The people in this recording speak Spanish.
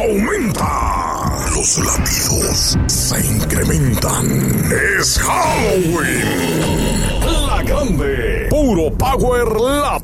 aumenta. Los latidos se incrementan. Es Halloween. La Grande. Puro Power Latino.